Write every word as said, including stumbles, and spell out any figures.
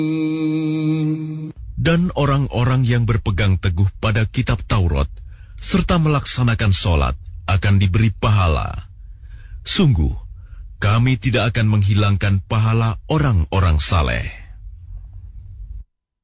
Dan orang-orang yang berpegang teguh pada kitab Taurat serta melaksanakan sholat akan diberi pahala. Sungguh, kami tidak akan menghilangkan pahala orang-orang saleh.